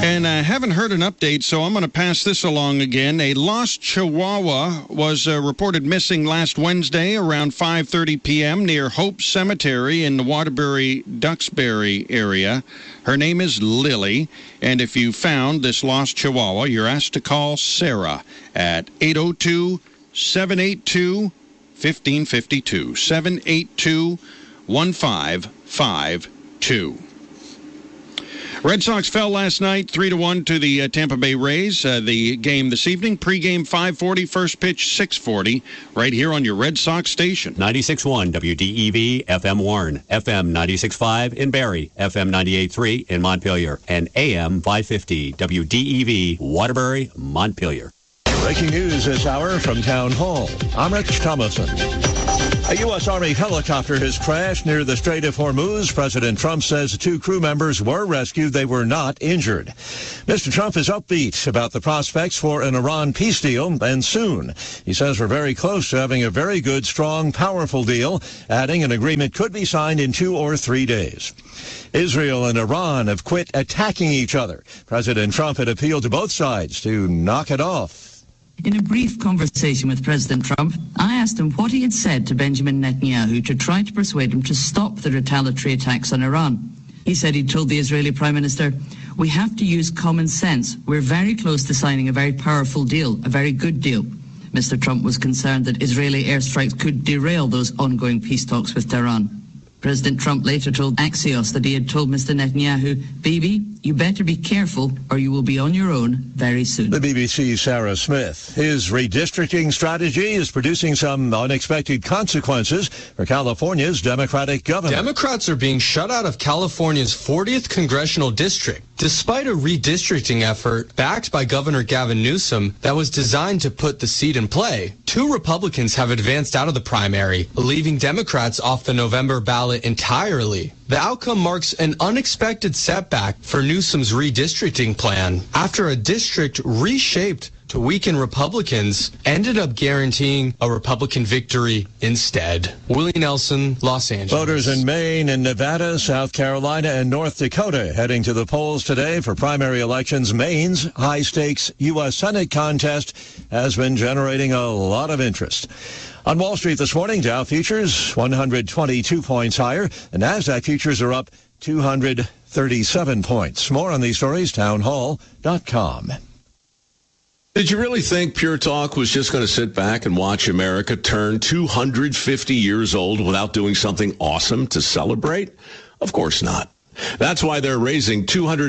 And I haven't heard an update, so I'm going to pass this along again. A lost Chihuahua was reported missing last Wednesday around 5:30 p.m. near Hope Cemetery in the Waterbury-Duxbury area. Her name is Lily, and if you found this lost Chihuahua, you're asked to call Sarah at 802-782-1552, 782-1552. Red Sox fell last night 3-1 to the Tampa Bay Rays. The game this evening, pregame 5:40, first pitch 6:40, right here on your Red Sox station. 96.1 WDEV, FM Warren, FM 96.5 in Barrie, FM 98.3 in Montpelier, and AM 550 WDEV, Waterbury, Montpelier. Breaking news this hour from Town Hall. I'm Rich Thomason. A U.S. Army helicopter has crashed near the Strait of Hormuz. President Trump says 2 crew members were rescued. They were not injured. Mr. Trump is upbeat about the prospects for an Iran peace deal, and soon. He says we're very close to having a very good, strong, powerful deal, adding an agreement could be signed in 2 or 3 days. Israel and Iran have quit attacking each other. President Trump had appealed to both sides to knock it off. In a brief conversation with President Trump, I asked him what he had said to Benjamin Netanyahu to try to persuade him to stop the retaliatory attacks on Iran. He said he'd told the Israeli Prime Minister, "We have to use common sense. We're very close to signing a very powerful deal, a very good deal." Mr. Trump was concerned that Israeli airstrikes could derail those ongoing peace talks with Tehran. President Trump later told Axios that he had told Mr. Netanyahu, "Bibi, you better be careful or you will be on your own very soon." The BBC's Sarah Smith. His redistricting strategy is producing some unexpected consequences for California's Democratic governor. Democrats are being shut out of California's 40th congressional district, despite a redistricting effort backed by Governor Gavin Newsom that was designed to put the seat in play. 2 Republicans have advanced out of the primary, leaving Democrats off the November ballot entirely. The outcome marks an unexpected setback for Newsom's redistricting plan after a district reshaped to weaken Republicans ended up guaranteeing a Republican victory instead. Willie Nelson, Los Angeles. Voters in Maine and Nevada, South Carolina, and North Dakota heading to the polls today for primary elections. Maine's high-stakes U.S. Senate contest has been generating a lot of interest. On Wall Street this morning, Dow futures 122 points higher. The NASDAQ futures are up 237 points. More on these stories, townhall.com. Did you really think Pure Talk was just going to sit back and watch America turn 250 years old without doing something awesome to celebrate? Of course not. That's why they're raising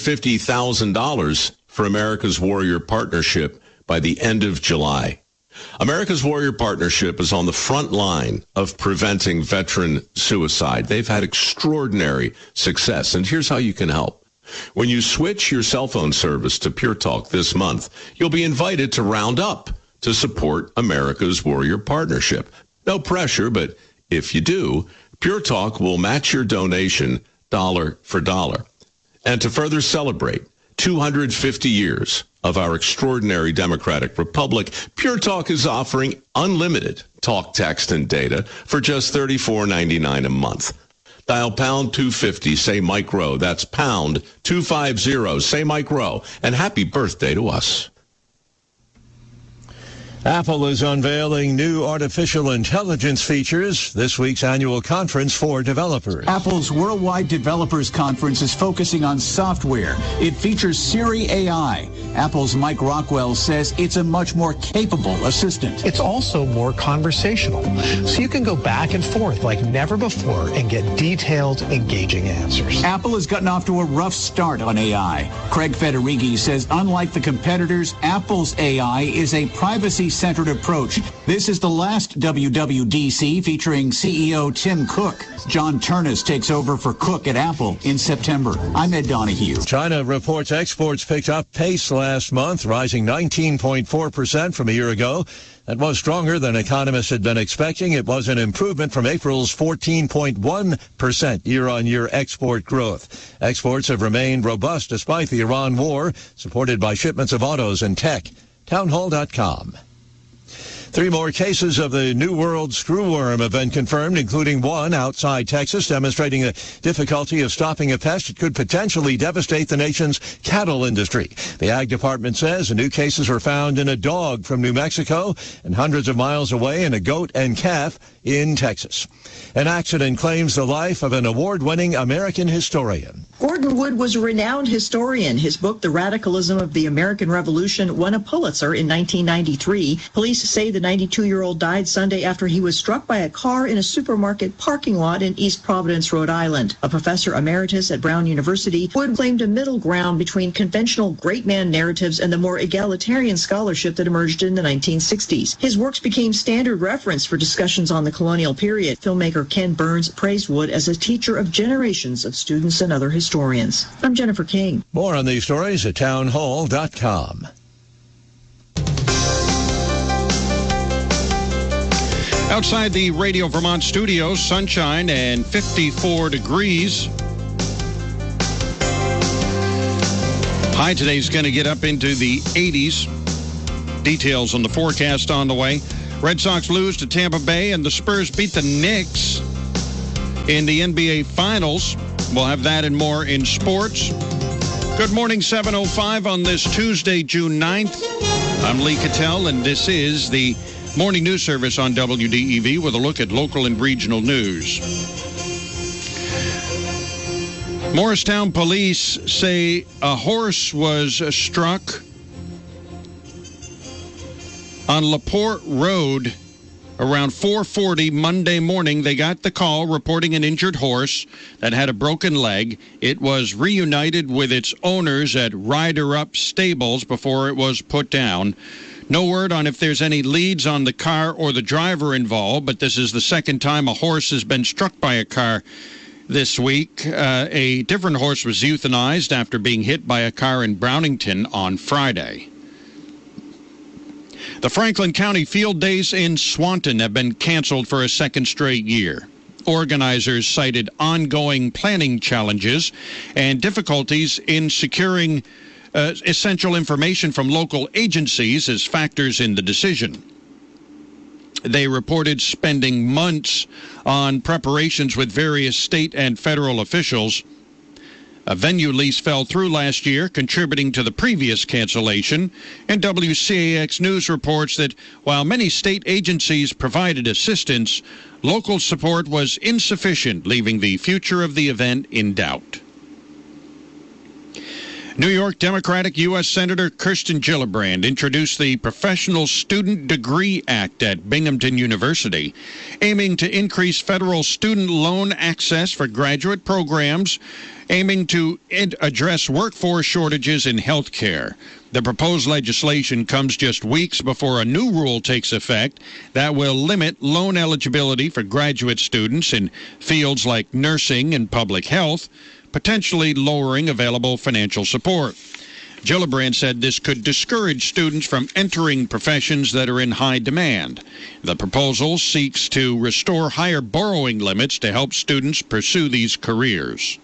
$250,000 for America's Warrior Partnership by the end of July. America's Warrior Partnership is on the front line of preventing veteran suicide. They've had extraordinary success, and here's how you can help. When you switch your cell phone service to Pure Talk this month, you'll be invited to round up to support America's Warrior Partnership. No pressure, but if you do, Pure Talk will match your donation dollar for dollar. And to further celebrate 250 years of our extraordinary democratic republic, Pure Talk is offering unlimited talk, text, and data for just $34.99 a month. Dial pound 250, say Mike Rowe. That's pound 250, say Mike Rowe. And happy birthday to us. Apple is unveiling new artificial intelligence features this week's annual conference for developers. Apple's Worldwide Developers Conference is focusing on software. It features Siri AI. Apple's Mike Rockwell says it's a much more capable assistant. It's also more conversational, so you can go back and forth like never before and get detailed, engaging answers. Apple has gotten off to a rough start on AI. Craig Federighi says unlike the competitors, Apple's AI is a privacy-centered approach. This is the last WWDC featuring CEO Tim Cook. John Turnus takes over for Cook at Apple in September. I'm Ed Donahue. China reports exports picked up pace last month, rising 19.4% from a year ago. That was stronger than economists had been expecting. It was an improvement from April's 14.1% year-on-year export growth. Exports have remained robust despite the Iran war, supported by shipments of autos and tech. Townhall.com. 3 more cases of the New World screwworm have been confirmed, including one outside Texas, demonstrating the difficulty of stopping a pest that could potentially devastate the nation's cattle industry. The Ag Department says the new cases were found in a dog from New Mexico and hundreds of miles away in a goat and calf in Texas. An accident claims the life of an award-winning American historian. Gordon Wood was a renowned historian. His book, The Radicalism of the American Revolution, won a Pulitzer in 1993. Police say the 92-year-old died Sunday after he was struck by a car in a supermarket parking lot in East Providence, Rhode Island. A professor emeritus at Brown University, Wood claimed a middle ground between conventional great man narratives and the more egalitarian scholarship that emerged in the 1960s. His works became standard reference for discussions on the colonial period. Filmmaker Ken Burns praised Wood as a teacher of generations of students and other historians. I'm Jennifer King. More on these stories at townhall.com. Outside the Radio Vermont studios, sunshine and 54 degrees. High today is going to get up into the 80s. Details on the forecast on the way. Red Sox lose to Tampa Bay, and the Spurs beat the Knicks in the NBA Finals. We'll have that and more in sports. Good morning, 7:05 on this Tuesday, June 9th. I'm Lee Cattell, and this is the Morning News Service on WDEV with a look at local and regional news. Morristown police say a horse was struck on LaPorte Road around 4:40 Monday morning. They got the call reporting an injured horse that had a broken leg. It was reunited with its owners at Rider Up Stables before it was put down. No word on if there's any leads on the car or the driver involved, but this is the second time a horse has been struck by a car this week. A different horse was euthanized after being hit by a car in Brownington on Friday. The Franklin County Field Days in Swanton have been canceled for a second straight year. Organizers cited ongoing planning challenges and difficulties in securing essential information from local agencies as factors in the decision. They reported spending months on preparations with various state and federal officials. A venue lease fell through last year, contributing to the previous cancellation. And WCAX News reports that while many state agencies provided assistance, local support was insufficient, leaving the future of the event in doubt. New York Democratic U.S. Senator Kirsten Gillibrand introduced the Professional Student Degree Act at Binghamton University, aiming to increase federal student loan access for graduate programs, aiming to address workforce shortages in health care. The proposed legislation comes just weeks before a new rule takes effect that will limit loan eligibility for graduate students in fields like nursing and public health, potentially lowering available financial support. Gillibrand said this could discourage students from entering professions that are in high demand. The proposal seeks to restore higher borrowing limits to help students pursue these careers.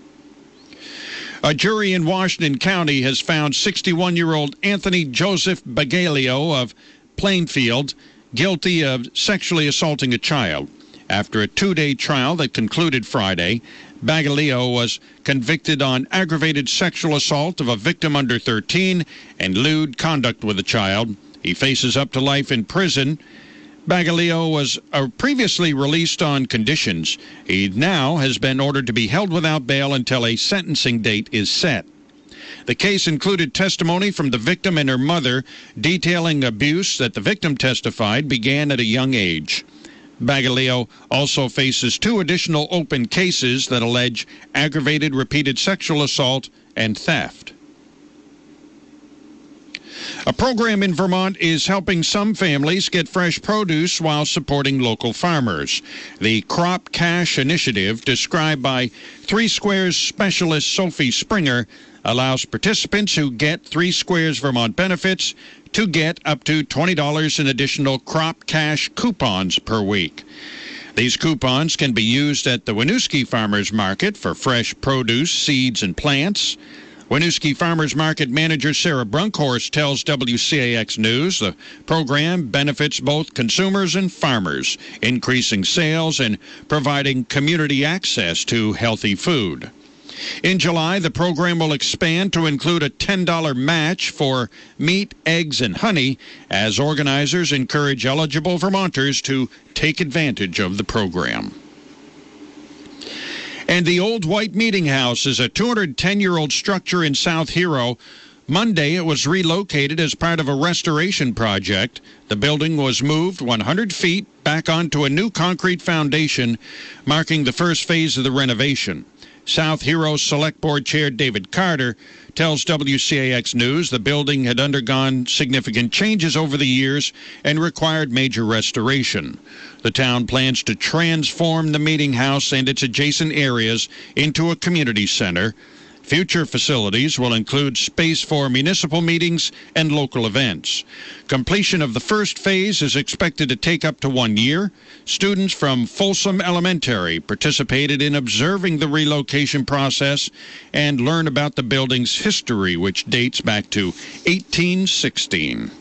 A jury in Washington County has found 61-year-old Anthony Joseph Bagalio of Plainfield guilty of sexually assaulting a child. After a 2-day trial that concluded Friday, Bagalio was convicted on aggravated sexual assault of a victim under 13 and lewd conduct with a child. He faces up to life in prison. Bagalio was previously released on conditions. He now has been ordered to be held without bail until a sentencing date is set. The case included testimony from the victim and her mother detailing abuse that the victim testified began at a young age. Bagalio also faces 2 additional open cases that allege aggravated repeated sexual assault and theft. A program in Vermont is helping some families get fresh produce while supporting local farmers. The Crop Cash Initiative, described by 3 Squares specialist Sophie Springer, allows participants who get 3 Squares Vermont benefits to get up to $20 in additional crop cash coupons per week. These coupons can be used at the Winooski Farmers Market for fresh produce, seeds, and plants, Winooski Farmers Market Manager Sarah Brunkhorst tells WCAX News the program benefits both consumers and farmers, increasing sales and providing community access to healthy food. In July, the program will expand to include a $10 match for meat, eggs, and honey as organizers encourage eligible Vermonters to take advantage of the program. And the Old White Meeting House is a 210-year-old structure in South Hero. Monday, it was relocated as part of a restoration project. The building was moved 100 feet back onto a new concrete foundation, marking the first phase of the renovation. South Hero Select Board Chair David Carter tells WCAX News the building had undergone significant changes over the years and required major restoration. The town plans to transform the meeting house and its adjacent areas into a community center. Future facilities will include space for municipal meetings and local events. Completion of the first phase is expected to take up to 1 year. Students from Folsom Elementary participated in observing the relocation process and learn about the building's history, which dates back to 1816.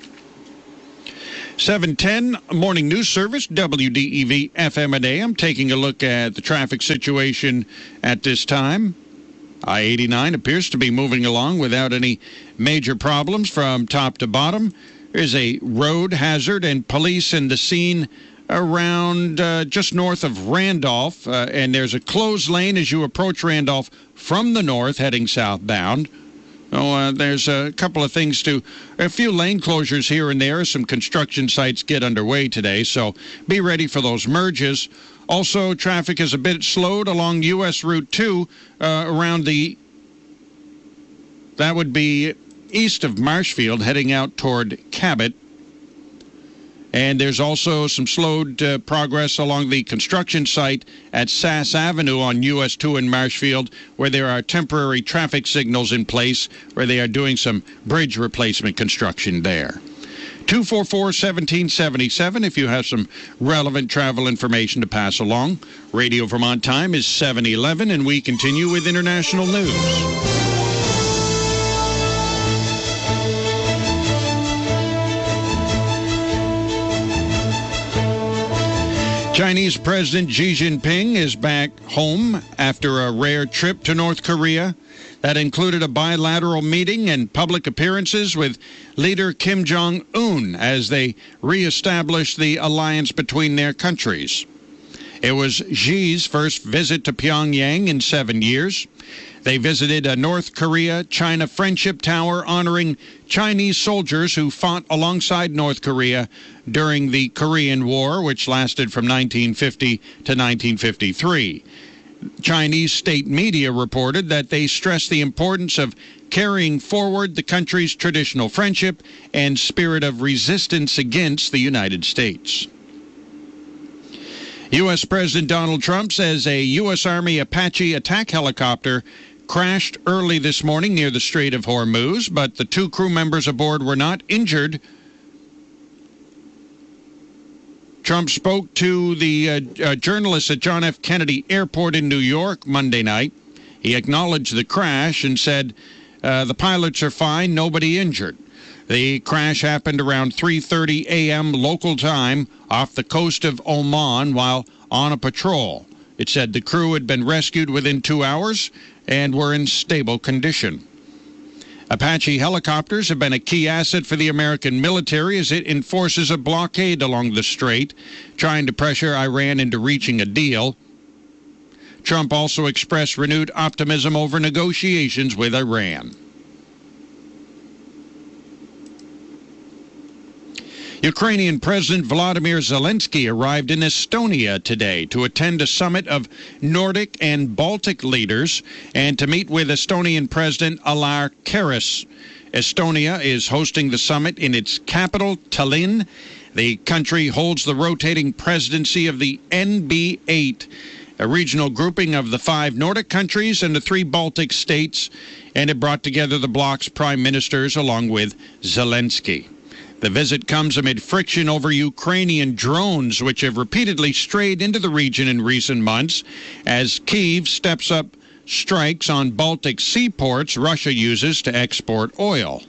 710 Morning News Service, WDEV FM and AM. Taking a look at the traffic situation at this time. I-89 appears to be moving along without any major problems from top to bottom. There's a road hazard and police in the scene around just north of Randolph, and there's a closed lane as you approach Randolph from the north heading southbound. There's a couple of things a few lane closures here and there. Some construction sites get underway today, so be ready for those merges. Also, traffic is a bit slowed along U.S. Route 2 around that would be east of Marshfield, heading out toward Cabot. And there's also some slowed progress along the construction site at Sass Avenue on US 2 in Marshfield, where there are temporary traffic signals in place, where they are doing some bridge replacement construction there. 244-1777 if you have some relevant travel information to pass along. Radio Vermont time is 7:11, and we continue with international news. Chinese President Xi Jinping is back home after a rare trip to North Korea. That included a bilateral meeting and public appearances with leader Kim Jong-un as they reestablished the alliance between their countries. It was Xi's first visit to Pyongyang in 7 years. They visited a North Korea-China Friendship Tower honoring Chinese soldiers who fought alongside North Korea during the Korean War, which lasted from 1950 to 1953. Chinese state media reported that they stressed the importance of carrying forward the country's traditional friendship and spirit of resistance against the United States. U.S. President Donald Trump says a U.S. Army Apache attack helicopter crashed early this morning near the Strait of Hormuz, but the 2 crew members aboard were not injured. Trump spoke to the journalists at John F. Kennedy Airport in New York Monday night. He acknowledged the crash and said the pilots are fine, nobody injured. The crash happened around 3:30 a.m. local time off the coast of Oman while on a patrol. It said the crew had been rescued within 2 hours and were in stable condition. Apache helicopters have been a key asset for the American military as it enforces a blockade along the strait, trying to pressure Iran into reaching a deal. Trump also expressed renewed optimism over negotiations with Iran. Ukrainian President Volodymyr Zelensky arrived in Estonia today to attend a summit of Nordic and Baltic leaders and to meet with Estonian President Alar Karis. Estonia is hosting the summit in its capital, Tallinn. The country holds the rotating presidency of the NB8, a regional grouping of the 5 Nordic countries and the 3 Baltic states, and it brought together the bloc's prime ministers along with Zelensky. The visit comes amid friction over Ukrainian drones, which have repeatedly strayed into the region in recent months, as Kyiv steps up strikes on Baltic seaports Russia uses to export oil.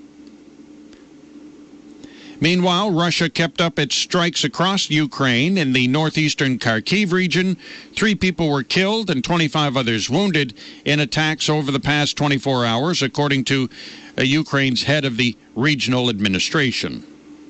Meanwhile, Russia kept up its strikes across Ukraine in the northeastern Kharkiv region. 3 people were killed and 25 others wounded in attacks over the past 24 hours, according to Ukraine's head of the regional administration.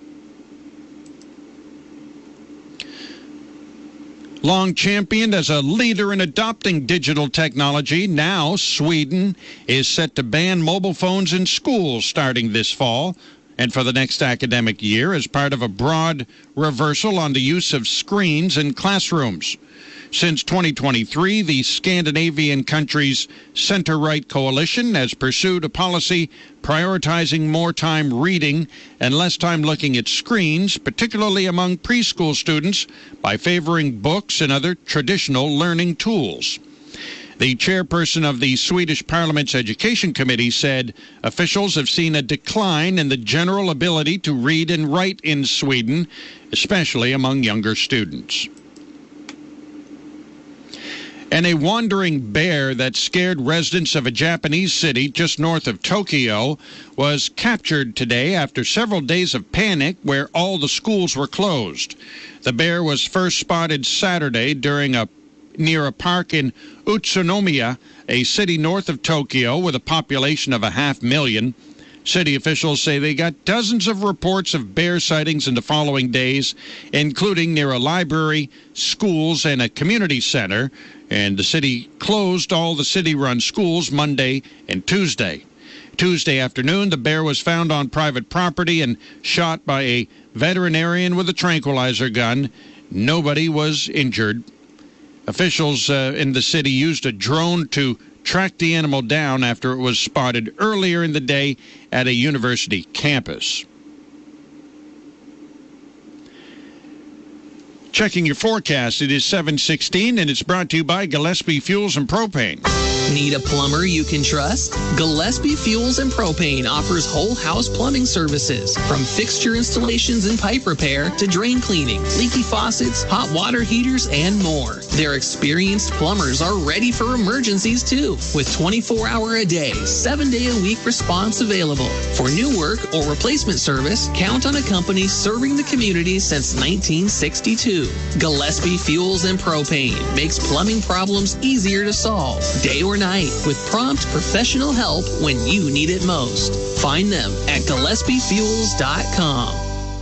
Long championed as a leader in adopting digital technology, now Sweden is set to ban mobile phones in schools starting this fall and for the next academic year as part of a broad reversal on the use of screens in classrooms. Since 2023, the Scandinavian country's center-right coalition has pursued a policy prioritizing more time reading and less time looking at screens, particularly among preschool students, by favoring books and other traditional learning tools. The chairperson of the Swedish Parliament's Education Committee said officials have seen a decline in the general ability to read and write in Sweden, especially among younger students. And a wandering bear that scared residents of a Japanese city just north of Tokyo was captured today after several days of panic where all the schools were closed. The bear was first spotted Saturday near a park in Utsunomiya, a city north of Tokyo with a population of 500,000. City officials say they got dozens of reports of bear sightings in the following days, including near a library, schools, and a community center. And the city closed all the city-run schools Monday and Tuesday. Tuesday afternoon, the bear was found on private property and shot by a veterinarian with a tranquilizer gun. Nobody was injured. Officials in the city used a drone to track the animal down after it was spotted earlier in the day at a university campus. Checking your forecast, it is 7:16, and it's brought to you by Gillespie Fuels and Propane. Need a plumber you can trust? Gillespie Fuels and Propane offers whole house plumbing services, from fixture installations and pipe repair to drain cleaning, leaky faucets, hot water heaters, and more. Their experienced plumbers are ready for emergencies too, with 24-hour-a-day, 7-day-a-week response available. For new work or replacement service, count on a company serving the community since 1962. Gillespie Fuels and Propane makes plumbing problems easier to solve, day or night, with prompt professional help when you need it most. Find them at GillespieFuels.com.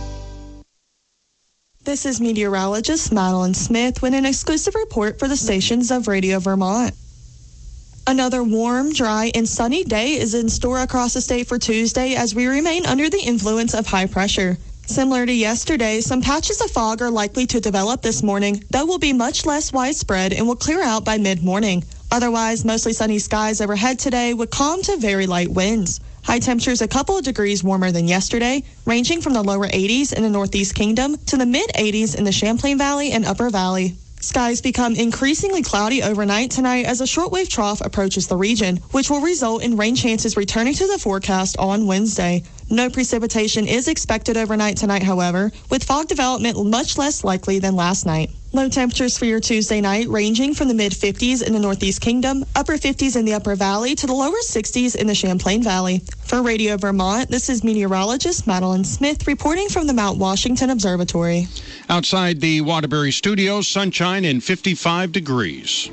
This is meteorologist Madeline Smith with an exclusive report for the stations of Radio Vermont. Another warm, dry, and sunny day is in store across the state for Tuesday as we remain under the influence of high pressure. Similar to yesterday, some patches of fog are likely to develop this morning, though will be much less widespread and will clear out by mid-morning. Otherwise, mostly sunny skies overhead today with calm to very light winds. High temperatures a couple of degrees warmer than yesterday, ranging from the lower 80s in the Northeast Kingdom to the mid-80s in the Champlain Valley and Upper Valley. Skies become increasingly cloudy overnight tonight as a shortwave trough approaches the region, which will result in rain chances returning to the forecast on Wednesday. No precipitation is expected overnight tonight, however, with fog development much less likely than last night. Low temperatures for your Tuesday night ranging from the mid-50s in the Northeast Kingdom, upper 50s in the Upper Valley to the lower 60s in the Champlain Valley. For Radio Vermont, this is meteorologist Madeline Smith reporting from the Mount Washington Observatory. Outside the Waterbury studios, sunshine and 55 degrees.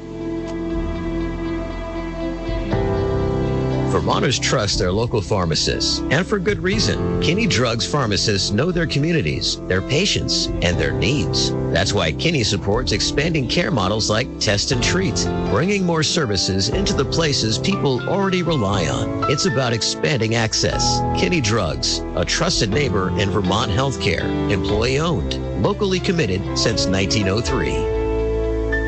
Vermonters trust their local pharmacists, and for good reason. Kinney Drugs pharmacists know their communities, their patients, and their needs. That's why Kinney supports expanding care models like Test and Treat, bringing more services into the places people already rely on. It's about expanding access. Kinney Drugs, a trusted neighbor in Vermont healthcare, employee-owned, locally committed since 1903.